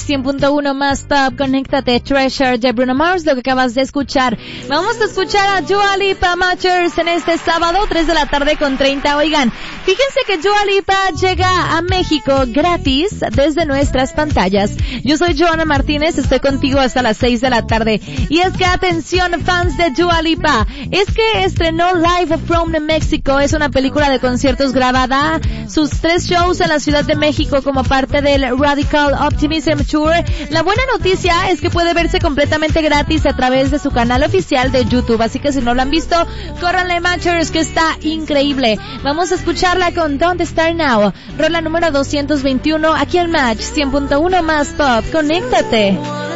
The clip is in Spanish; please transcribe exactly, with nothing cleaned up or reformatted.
cien punto uno más top, conéctate, Treasure de Bruno Mars, lo que acabas de escuchar. Vamos a escuchar a Dua Lipa, Matchers, en este sábado, tres de la tarde con treinta. Oigan, fíjense que Dua Lipa llega a México gratis desde nuestras pantallas. Yo soy Joana Martínez, estoy contigo hasta las seis de la tarde. Y es que atención, fans de Dua Lipa, es que estrenó Live from Mexico, es una película de conciertos grabada, sus tres shows en la Ciudad de México como parte del Radical Optimism Tour. La buena noticia es que puede verse completamente gratis a través de su canal oficial de YouTube, así que si no lo han visto, córranle, Matchers, que está increíble. Vamos a escucharla con Don't Start Now, rola número doscientos veintiuno, aquí al Match cien punto uno más top, conéctate.